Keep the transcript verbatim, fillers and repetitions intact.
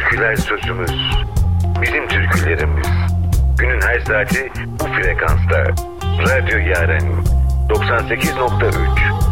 Türküler sözümüz, bizim türkülerimiz. Günün her saati bu frekansta. Radyo Yaren doksan sekiz nokta üç.